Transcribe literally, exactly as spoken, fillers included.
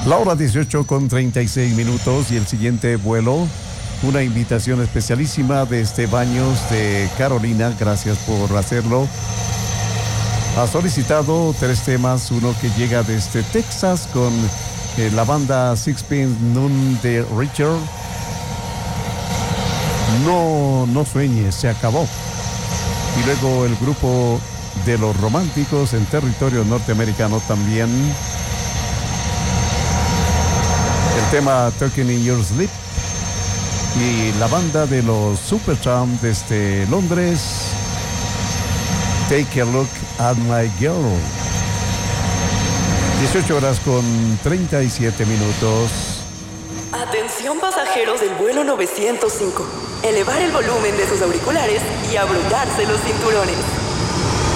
La hora dieciocho con treinta y seis minutos y el siguiente vuelo, una invitación especialísima desde Baños de Carolina, gracias por hacerlo. Ha solicitado tres temas, uno que llega desde Texas con eh, la banda Sixpence None the Richer. No, no sueñes, se acabó. Y luego el grupo de los románticos en territorio norteamericano también. El tema Talking in Your Sleep. Y la banda de los Supertramp desde Londres, Take a Look at My Girl. dieciocho horas con treinta y siete minutos. Atención pasajeros del vuelo novecientos cinco. Elevar el volumen de sus auriculares y abrocharse los cinturones.